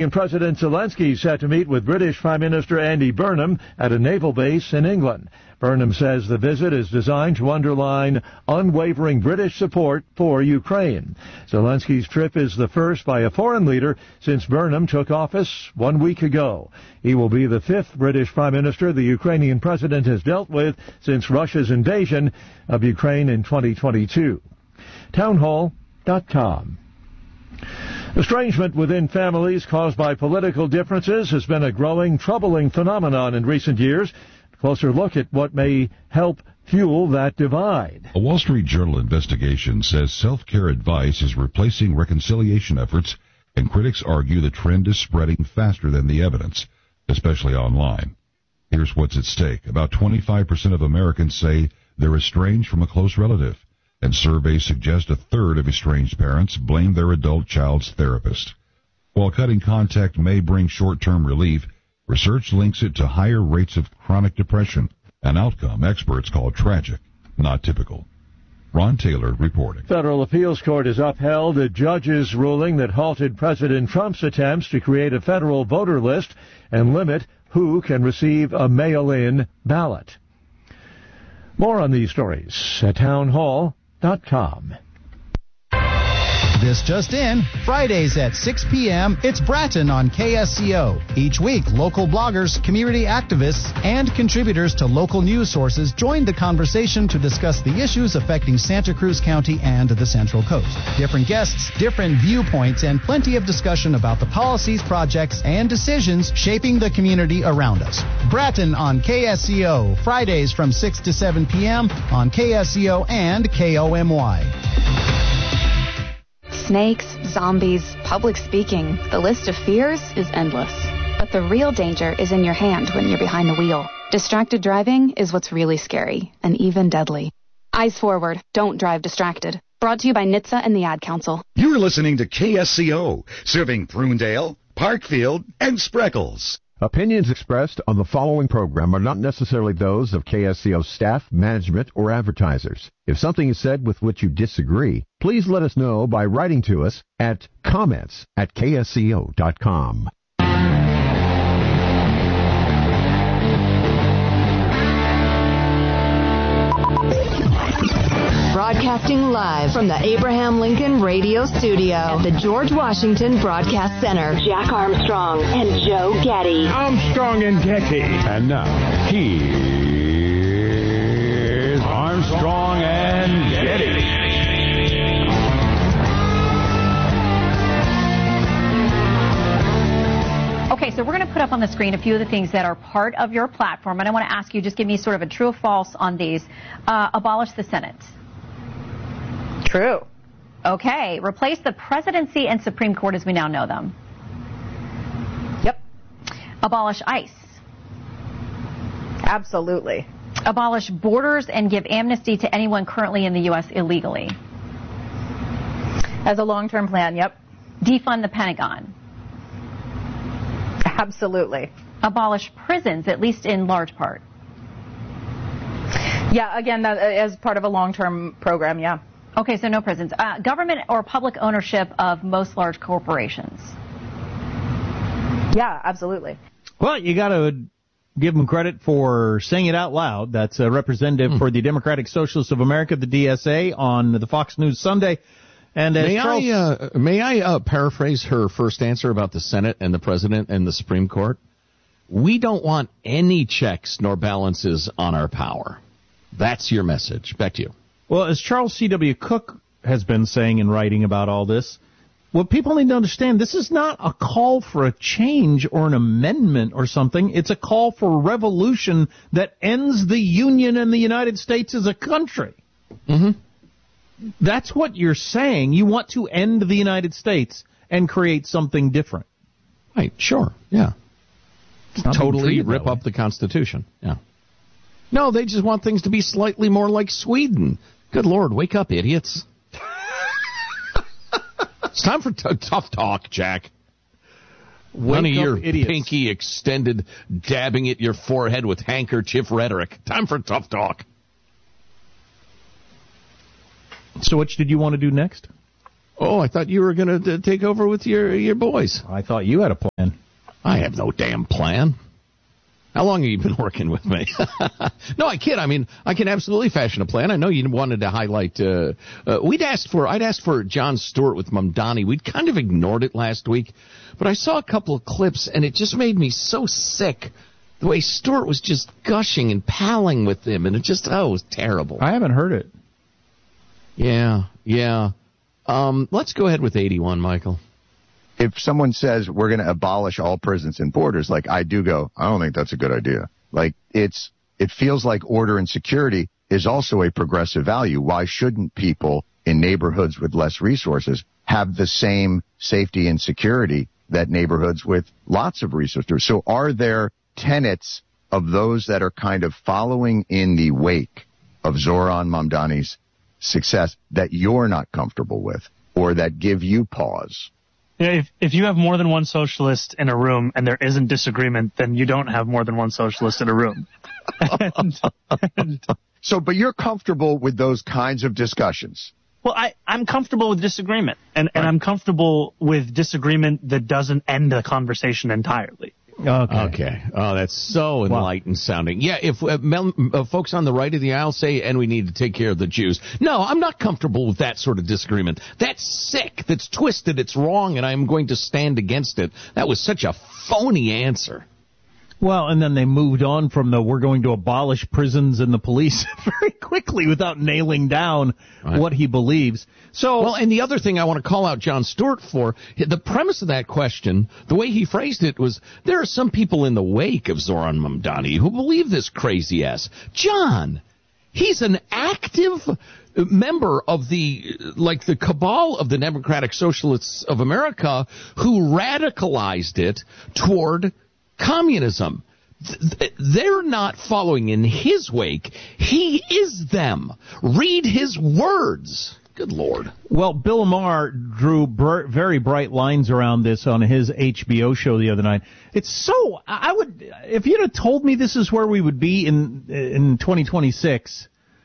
And President Zelensky set to meet with British Prime Minister Andy Burnham at a naval base in England. Burnham says the visit is designed to underline unwavering British support for Ukraine. Zelensky's trip is the first by a foreign leader since Burnham took office 1 week ago. He will be the fifth British Prime Minister the Ukrainian president has dealt with since Russia's invasion of Ukraine in 2022. Townhall.com. Estrangement within families caused by political differences has been a growing, troubling phenomenon in recent years. A closer look at what may help fuel that divide. A Wall Street Journal investigation says self-care advice is replacing reconciliation efforts, and critics argue the trend is spreading faster than the evidence, especially online. Here's what's at stake. About 25% of Americans say they're estranged from a close relative, and surveys suggest a third of estranged parents blame their adult child's therapist. While cutting contact may bring short-term relief, research links it to higher rates of chronic depression, an outcome experts call tragic, not typical. Ron Taylor reporting. Federal appeals court has upheld a judge's ruling that halted President Trump's attempts to create a federal voter list and limit who can receive a mail-in ballot. More on these stories at townhall.com. This just in, Fridays at 6 p.m., it's Bratton on KSCO. Each week, local bloggers, community activists, and contributors to local news sources join the conversation to discuss the issues affecting Santa Cruz County and the Central Coast. Different guests, different viewpoints, and plenty of discussion about the policies, projects, and decisions shaping the community around us. Bratton on KSCO, Fridays from 6 to 7 p.m. on KSCO and KOMY. Snakes, zombies, public speaking. The list of fears is endless. But the real danger is in your hand when you're behind the wheel. Distracted driving is what's really scary and even deadly. Eyes forward. Don't drive distracted. Brought to you by NHTSA and the Ad Council. You're listening to KSCO, serving Prunedale, Parkfield, and Spreckles. Opinions expressed on the following program are not necessarily those of KSCO staff, management, or advertisers. If something is said with which you disagree, please let us know by writing to us at comments@ksco.com. Broadcasting live from the Abraham Lincoln Radio Studio at the George Washington Broadcast Center. Jack Armstrong and Joe Getty. Armstrong and Getty. And now, here's Armstrong and Getty. Okay, so we're going to put up on the screen a few of the things that are part of your platform, and I want to ask you, just give me sort of a true or false on these. Abolish the Senate. True. Okay. Replace the presidency and Supreme Court as we now know them. Yep. Abolish ICE. Absolutely. Abolish borders and give amnesty to anyone currently in the U.S. illegally. As a long-term plan, yep. Defund the Pentagon. Absolutely. Abolish prisons, at least in large part. Yeah, again, that, as part of a long-term program, yeah. Okay, so no prisons. Government or public ownership of most large corporations. Yeah, absolutely. Well, you got to give them credit for saying it out loud. That's a representative for the Democratic Socialists of America, the DSA, on the Fox News Sunday. And may I paraphrase her first answer about the Senate and the President and the Supreme Court? We don't want any checks nor balances on our power. That's your message. Back to you. Well, as Charles C.W. Cook has been saying and writing about all this, what people need to understand, this is not a call for a change or an amendment or something. It's a call for revolution that ends the Union and the United States as a country. Mm-hmm. That's what you're saying. You want to end the United States and create something different. Right, sure, yeah. Totally rip up the Constitution, yeah. No, they just want things to be slightly more like Sweden. Good Lord, wake up, idiots. It's time for tough talk, Jack. None of your pinky extended, dabbing at your forehead with handkerchief rhetoric. Time for tough talk. So which did you want to do next? Oh, I thought you were going to take over with your boys. I thought you had a plan. I have no damn plan. How long have you been working with me? No, I kid. I mean, I can absolutely fashion a plan. I know you wanted to highlight. I'd asked for Jon Stewart with Mamdani. We'd kind of ignored it last week, but I saw a couple of clips, and it just made me so sick. The way Stewart was just gushing and palling with him, and it was terrible. I haven't heard it. Yeah. Let's go ahead with 81, Michael. If someone says we're going to abolish all prisons and borders, like I do go, I don't think that's a good idea. Like it feels like order and security is also a progressive value. Why shouldn't people in neighborhoods with less resources have the same safety and security that neighborhoods with lots of resources? So are there tenets of those that are kind of following in the wake of Zohran Mamdani's success that you're not comfortable with or that give you pause? If you have more than one socialist in a room and there isn't disagreement, then you don't have more than one socialist in a room. But you're comfortable with those kinds of discussions? Well, I'm comfortable with disagreement, and I'm comfortable with disagreement that doesn't end the conversation entirely. Okay. Oh, that's so enlightened sounding. Yeah, if folks on the right of the aisle say, and we need to take care of the Jews. No, I'm not comfortable with that sort of disagreement. That's sick. That's twisted. It's wrong, and I'm going to stand against it. That was such a phony answer. Well, and then they moved on from we're going to abolish prisons and the police very quickly without nailing down what he believes. Well, and the other thing I want to call out Jon Stewart for, the premise of that question, the way he phrased it was, there are some people in the wake of Zohran Mamdani who believe this crazy ass. John, he's an active member of the cabal of the Democratic Socialists of America who radicalized it toward communism. They're not following in his wake. He is them. Read his words. Good Lord. Well, Bill Maher drew very bright lines around this on his HBO show the other night. It's so, if you'd have told me this is where we would be in 2026,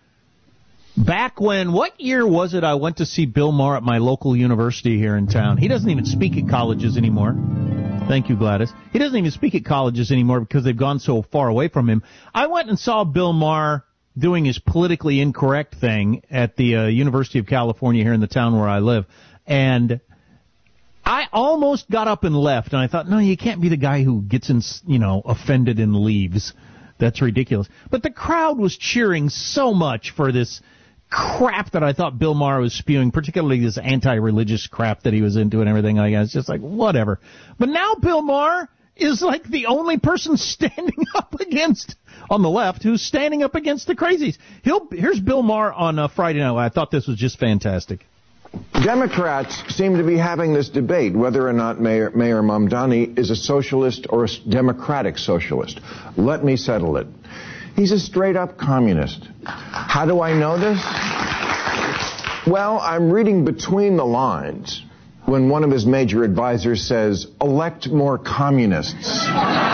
back when, what year was it I went to see Bill Maher at my local university here in town? He doesn't even speak at colleges anymore. Thank you, Gladys. He doesn't even speak at colleges anymore because they've gone so far away from him. I went and saw Bill Maher doing his politically incorrect thing at the University of California here in the town where I live. And I almost got up and left. And I thought, no, you can't be the guy who gets offended and leaves. That's ridiculous. But the crowd was cheering so much for this crap that I thought Bill Maher was spewing, particularly this anti-religious crap that he was into and everything like that. It's just like, whatever. But now Bill Maher is like the only person standing up against, on the left, who's standing up against the crazies. Here's Bill Maher on Friday night. I thought this was just fantastic. Democrats seem to be having this debate whether or not Mayor Mamdani is a socialist or a democratic socialist. Let me settle it. He's a straight-up communist. How do I know this? Well, I'm reading between the lines when one of his major advisors says, elect more communists.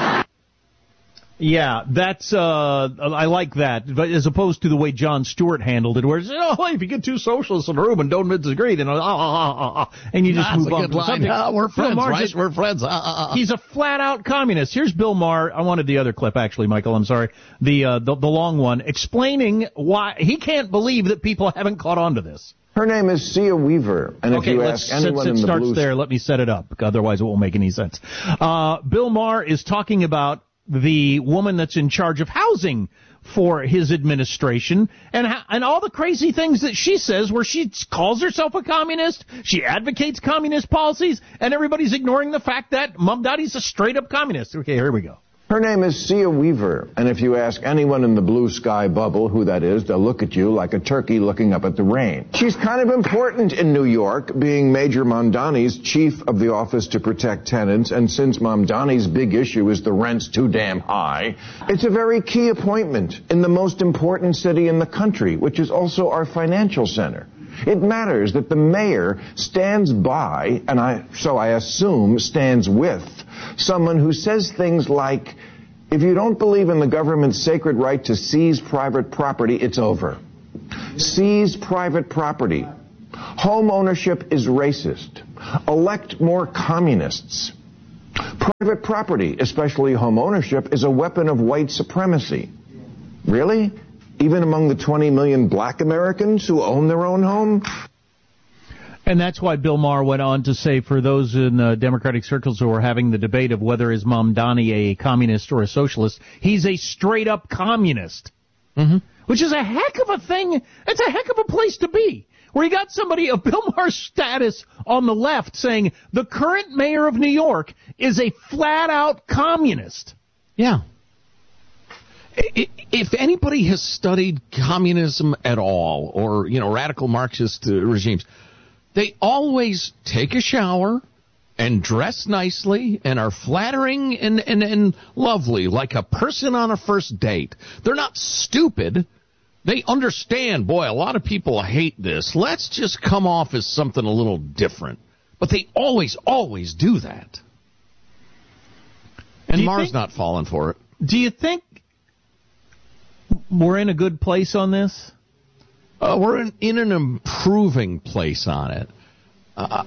Yeah, that's, I like that, but as opposed to the way Jon Stewart handled it, where it's, if you get two socialists in a room and don't disagree, then, and you just move on to the subject. We're friends, right? We're friends. He's a flat-out communist. Here's Bill Maher. I wanted the other clip, actually, Michael, I'm sorry. The long one, explaining why he can't believe that people haven't caught on to this. Her name is Sia Weaver, and if you ask anyone in the starts blue... there, let me set it up, otherwise it won't make any sense. Bill Maher is talking about the woman that's in charge of housing for his administration and all the crazy things that she says where she calls herself a communist, she advocates communist policies, and everybody's ignoring the fact that Mamdani's a straight-up communist. Okay, here we go. Her name is Sia Weaver, and if you ask anyone in the blue sky bubble who that is, they'll look at you like a turkey looking up at the rain. She's kind of important in New York, being Major Mamdani's chief of the Office to Protect Tenants, and since Mamdani's big issue is the rent's too damn high, it's a very key appointment in the most important city in the country, which is also our financial center. It matters that the mayor stands by, and I assume stands with, someone who says things like, if you don't believe in the government's sacred right to seize private property, it's over. Seize private property. Home ownership is racist. Elect more communists. Private property, especially home ownership, is a weapon of white supremacy. Really? Even among the 20 million black Americans who own their own home? And that's why Bill Maher went on to say, for those in Democratic circles who are having the debate of whether is Mamdani a communist or a socialist, he's a straight-up communist. Mm-hmm. Which is a heck of a thing. It's a heck of a place to be. Where you got somebody of Bill Maher's status on the left saying the current mayor of New York is a flat-out communist. Yeah. If anybody has studied communism at all, or, radical Marxist regimes, they always take a shower and dress nicely and are flattering and lovely, like a person on a first date. They're not stupid. They understand, boy, a lot of people hate this. Let's just come off as something a little different. But they always do that. And Maher's not falling for it. Do you think we're in a good place on this? We're in an improving place on it. I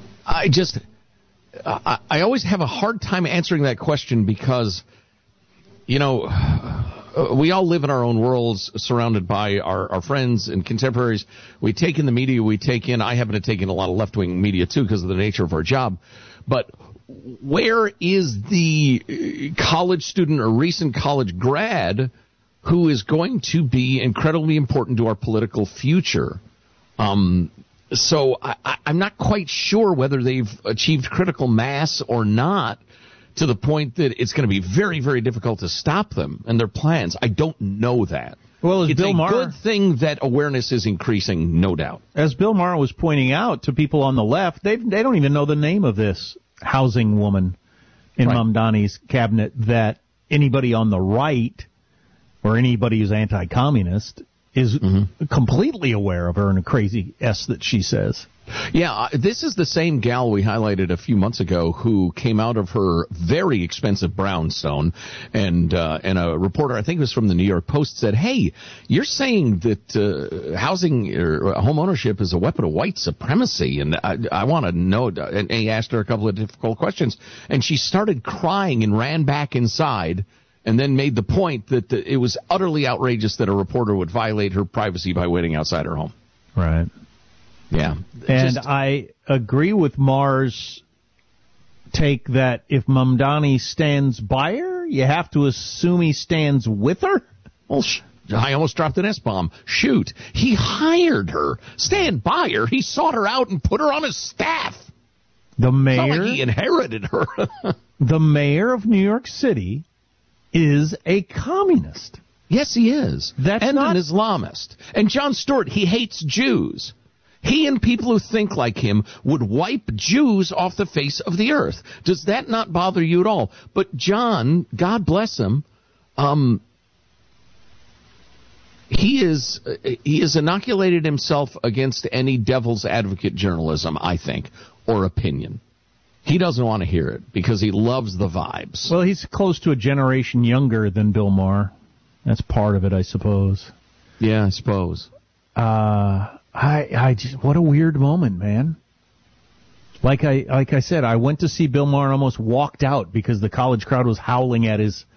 always have a hard time answering that question because, we all live in our own worlds surrounded by our friends and contemporaries. We take in the media we take in. I happen to take in a lot of left-wing media, too, because of the nature of our job. But where is the college student or recent college grad who is going to be incredibly important to our political future? So I'm not quite sure whether they've achieved critical mass or not, to the point that it's going to be very, very difficult to stop them and their plans. I don't know that. Well, it's Bill Maher, good thing that awareness is increasing, no doubt. As Bill Maher was pointing out to people on the left, they don't even know the name of this housing woman in Mamdani's cabinet that anybody on the right or anybody who's anti-communist is completely aware of her and a crazy S that she says. Yeah, this is the same gal we highlighted a few months ago who came out of her very expensive brownstone, and a reporter, I think it was from the New York Post, said, "Hey, you're saying that housing or home ownership is a weapon of white supremacy, and I want to know." And he asked her a couple of difficult questions, and she started crying and ran back inside. And then made the point that it was utterly outrageous that a reporter would violate her privacy by waiting outside her home. Right. Yeah. And I agree with Maher's take that if Mamdani stands by her, you have to assume he stands with her? Well, I almost dropped an S-bomb. Shoot. He hired her. Stand by her. He sought her out and put her on his staff. The mayor? It's not like he inherited her. The mayor of New York City is a communist. Yes, he is. That's and not an Islamist. And Jon Stewart, he hates Jews. He and people who think like him would wipe Jews off the face of the earth. Does that not bother you at all? But John, God bless him, he has inoculated himself against any devil's advocate journalism, I think, or opinion. He doesn't want to hear it because he loves the vibes. Well, he's close to a generation younger than Bill Maher. That's part of it, I suppose. Yeah, I suppose. I just, what a weird moment, man. Like I said, I went to see Bill Maher and almost walked out because the college crowd was howling at his,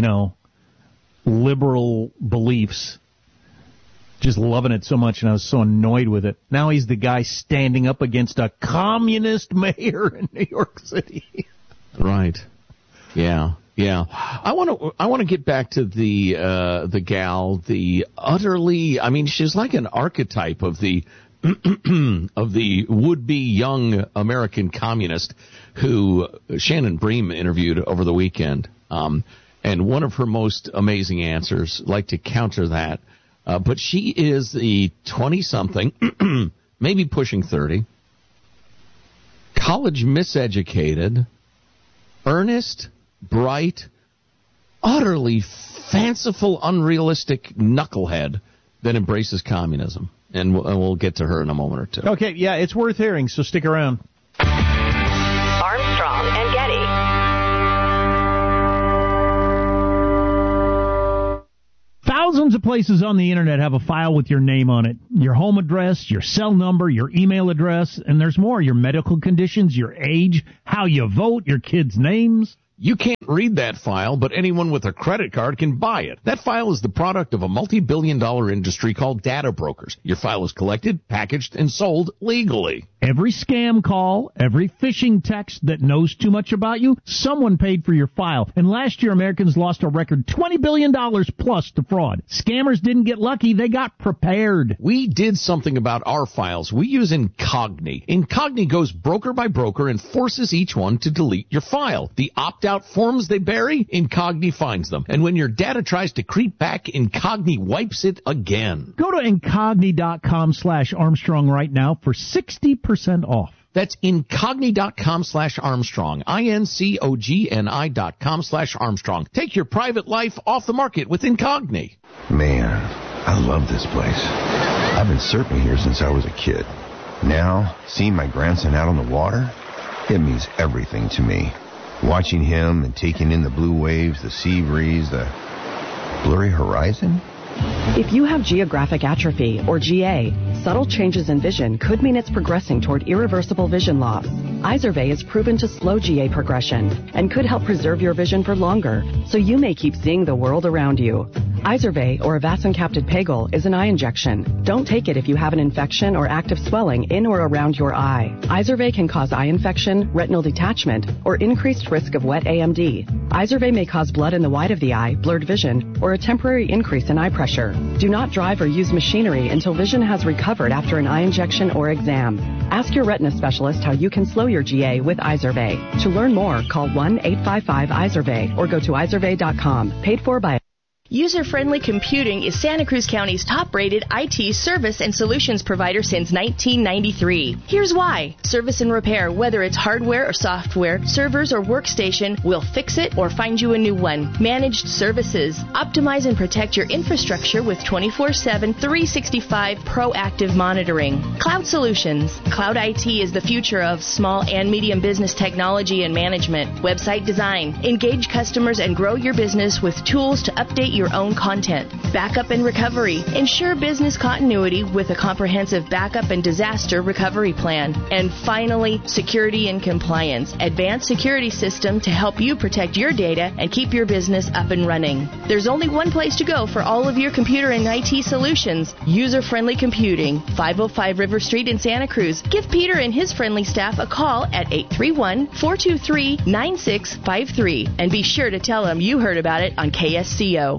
liberal beliefs. Just loving it so much, and I was so annoyed with it. Now he's the guy standing up against a communist mayor in New York City. Right. Yeah. I want to get back to the gal, the utterly. I mean, she's like an archetype of the of the would-be young American communist who Shannon Bream interviewed over the weekend. And one of her most amazing answers, like to counter that. But she is the 20-something, maybe pushing 30, college miseducated, earnest, bright, utterly fanciful, unrealistic knucklehead that embraces communism. And we'll get to her in a moment or two. Okay, yeah, it's worth hearing, so stick around. Armstrong and Getty. Thousands Thousands of places on the internet have a file with your name on it. Your home address, your cell number, your email address, and there's more. Your medical conditions, your age, how you vote, your kids' names. You can't read that file, but anyone with a credit card can buy it. That file is the product of a multi-billion-dollar industry called data brokers. Your file is collected, packaged, and sold legally. Every scam call, every phishing text that knows too much about you, someone paid for your file. And last year, Americans lost a record $20 billion plus to fraud. Scammers didn't get lucky. They got prepared. We did something about our files. We use Incogni. Incogni goes broker by broker and forces each one to delete your file. The opt-out forms they bury, Incogni finds them. And when your data tries to creep back, Incogni wipes it again. Go to Incogni.com/Armstrong right now for 60% off. That's Incogni.com/Armstrong. INCOGNI.com/Armstrong. Take your private life off the market with Incogni. Man, I love this place. I've been surfing here since I was a kid. Now, seeing my grandson out on the water, it means everything to me. Watching him and taking in the blue waves, the sea breeze, the blurry horizon. If you have geographic atrophy, or GA, subtle changes in vision could mean it's progressing toward irreversible vision loss. Izervay is proven to slow GA progression and could help preserve your vision for longer, so you may keep seeing the world around you. Izervay, or avacincaptad pegol, is an eye injection. Don't take it if you have an infection or active swelling in or around your eye. Izervay can cause eye infection, retinal detachment, or increased risk of wet AMD. Izervay may cause blood in the white of the eye, blurred vision, or a temporary increase in eye pressure. Do not drive or use machinery until vision has recovered after an eye injection or exam. Ask your retina specialist how you can slow your GA with Izervay. To learn more, call 1-855-IZERVAY or go to izervay.com. Paid for by User-Friendly Computing is Santa Cruz County's top-rated IT service and solutions provider since 1993. Here's why. Service and repair, whether it's hardware or software, servers or workstation, we'll fix it or find you a new one. Managed services. Optimize and protect your infrastructure with 24/7, 365 proactive monitoring. Cloud Solutions. Cloud IT is the future of small and medium business technology and management. Website design. Engage customers and grow your business with tools to update your own content. Backup and recovery. Ensure business continuity with a comprehensive backup and disaster recovery plan. And finally, security and compliance. Advanced security system to help you protect your data and keep your business up and running. There's only one place to go for all of your computer and IT solutions. User-Friendly Computing. 505 River Street in Santa Cruz. Give Peter and his friendly staff a call at 831-423-9653. And be sure to tell them you heard about it on KSCO.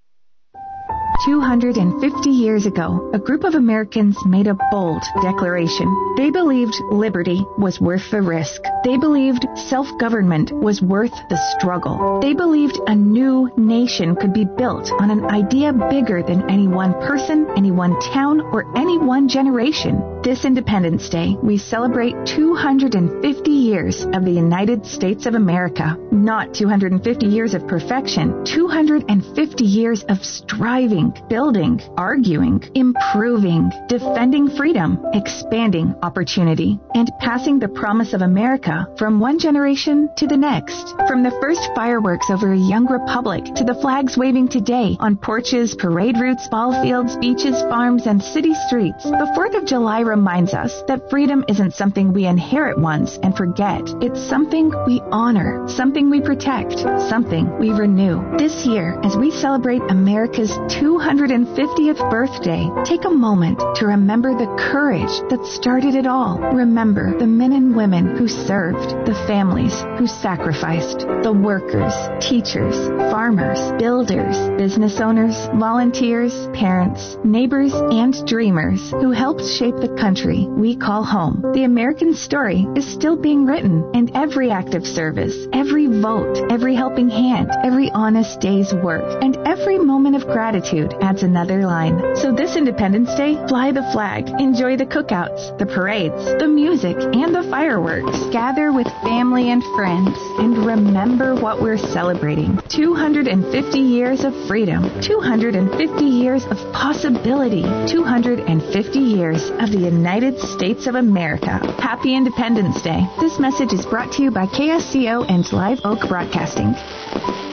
250 years ago, a group of Americans made a bold declaration. They believed liberty was worth the risk. They believed self-government was worth the struggle. They believed a new nation could be built on an idea bigger than any one person, any one town, or any one generation. This Independence Day, we celebrate 250 years of the United States of America. Not 250 years of perfection, 250 years of striving, building, arguing, improving, defending freedom, expanding opportunity, and passing the promise of America from one generation to the next. From the first fireworks over a young republic to the flags waving today on porches, parade routes, ball fields, beaches, farms, and city streets, the 4th of July reminds us that freedom isn't something we inherit once and forget. It's something we honor, something we protect, something we renew. This year, as we celebrate America's 250th birthday, take a moment to remember the courage that started it all. Remember the men and women who served, the families who sacrificed, the workers, teachers, farmers, builders, business owners, volunteers, parents, neighbors, and dreamers who helped shape the country we call home. The American story is still being written, and every act of service, every vote, every helping hand, every honest day's work, and every moment of gratitude adds another line. So this Independence Day, fly the flag, enjoy the cookouts, the parades, the music, and the fireworks. Gather with family and friends, and remember what we're celebrating. 250 years of freedom, 250 years of possibility, 250 years of the United States of America. Happy Independence Day. This message is brought to you by KSCO and Live Oak Broadcasting.